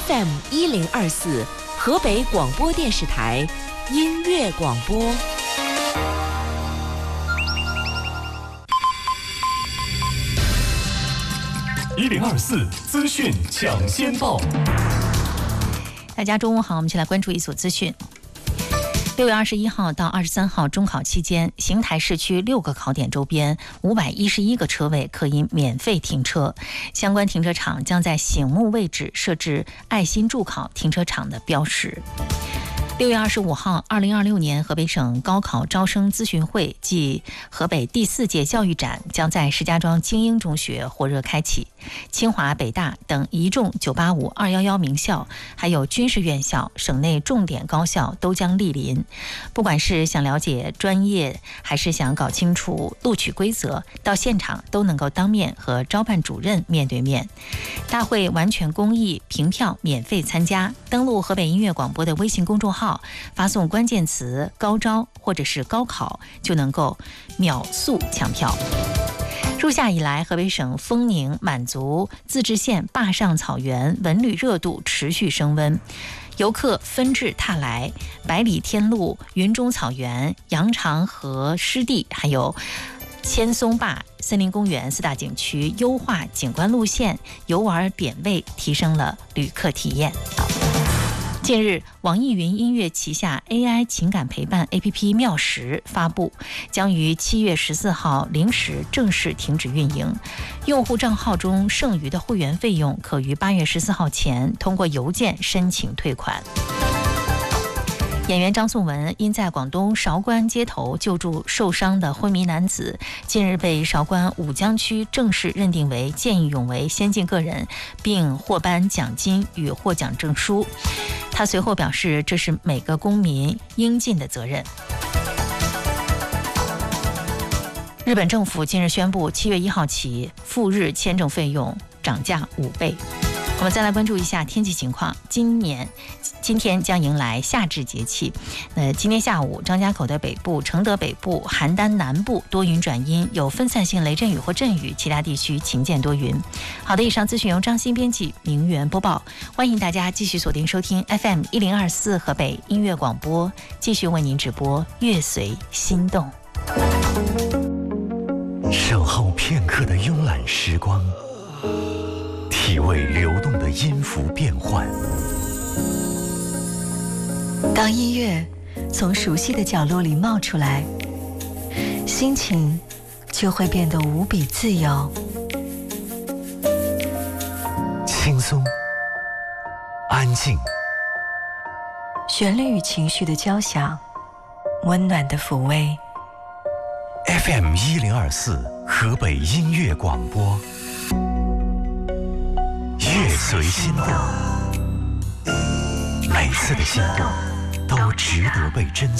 FM 1024，河北广播电视台音乐广播。 1024资讯抢先报。 大家中午好，我们一起来关注一组资讯。6月21号到23号中考期间，邢台市区6个考点周边511个车位可以免费停车，相关停车场将在醒目位置设置爱心助考停车场的标识。6月25号，2026年河北省高考招生咨询会暨河北第4届教育展将在石家庄精英中学火热开启，清华、北大等一众985、211名校，还有军事院校、省内重点高校都将莅临。不管是想了解专业，还是想搞清楚录取规则，到现场都能够当面和招办主任面对面。大会完全公益，凭票免费参加。登录河北音乐广播的微信公众号，发送关键词高招或者是高考，就能够秒速抢票。入夏以来，河北省丰宁、满族自治县坝上草原文旅热度持续升温，游客纷至沓来，百里天路、云中草原、羊肠河湿地，还有千松坝森林公园4大景区优化景观路线、游玩点位，提升了旅客体验。近日，网易云音乐旗下 AI 情感陪伴 APP 妙识发布，将于7月14号0时正式停止运营。用户账号中剩余的会员费用可于8月14号前通过邮件申请退款。演员张颂文因在广东韶关街头救助受伤的昏迷男子，近日被韶关五江区正式认定为见义勇为先进个人，并获颁奖金与获奖证书。他随后表示，这是每个公民应尽的责任。日本政府近日宣布，7月1号起赴日签证费用涨价5倍。我们再来关注一下天气情况。今天将迎来夏至节气。今天下午，张家口的北部、承德北部、邯郸南部多云转阴，有分散性雷阵雨或阵雨，其他地区晴间多云。好的，以上资讯由张欣编辑，明媛播报。欢迎大家继续锁定收听 FM 1024河北音乐广播，继续为您直播乐随心动。 守候片刻的慵懒时光，体味流动的音符变幻。 当音乐从熟悉的角落里冒出来，心情就会变得无比自由。 轻松，安静， 旋律与情绪的交响，温暖的抚慰。 FM 1024河北音乐广播，乐随心动，每次的心动都值得被珍惜。